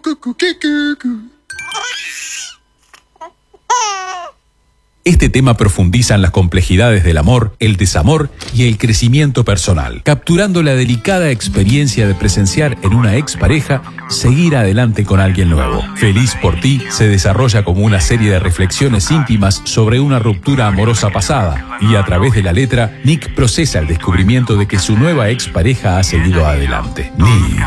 Este tema profundiza en las complejidades del amor, el desamor y el crecimiento personal, capturando la delicada experiencia de presenciar en una expareja seguir adelante con alguien nuevo. Feliz por ti se desarrolla como una serie de reflexiones íntimas sobre una ruptura amorosa pasada, y a través de la letra, Nick procesa el descubrimiento de que su nueva expareja ha seguido adelante. Nick.